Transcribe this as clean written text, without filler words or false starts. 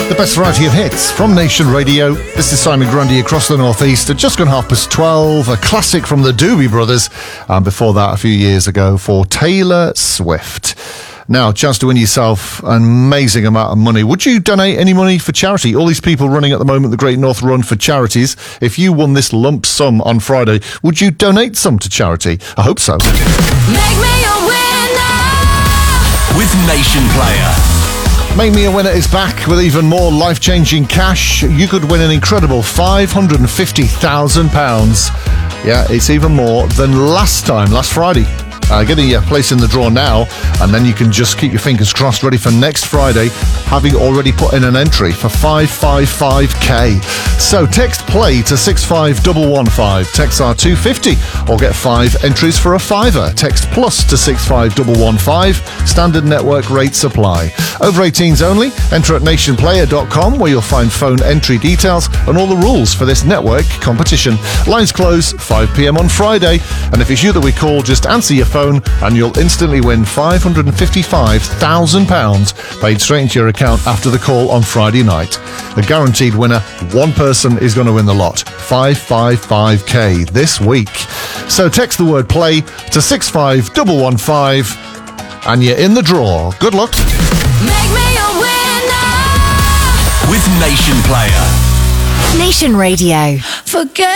The best variety of hits from Nation Radio. This is Simon Grundy across the Northeast. At just gone 12:30, a classic from the Doobie Brothers. And before that, a few years ago, for Taylor Swift. Now, chance to win yourself an amazing amount of money. Would you donate any money for charity? All these people running at the moment, the Great North Run for charities. If you won this lump sum on Friday, would you donate some to charity? I hope so. Make me a winner with Nation Player. Make Me a Winner is back with even more life-changing cash. You could win an incredible £550,000. Yeah, it's even more than last Friday. Getting your place in the draw now, and then you can just keep your fingers crossed ready for next Friday, having already put in an entry for 555k. So text play to 65115, text R250, or get 5 entries for a £5. Text plus to 65115, standard network rates apply. Over 18s only. Enter at nationplayer.com, where you'll find phone entry details and all the rules for this network competition. Lines close 5 p.m. on Friday, and if it's you that we call, just answer your phone and you'll instantly win £555,000 paid straight into your account after the call on Friday night. A guaranteed winner, one person is going to win the lot. 555k this week. So text the word play to 65115 and you're in the draw. Good luck. Make me a winner with Nation Player. Nation Radio. Forget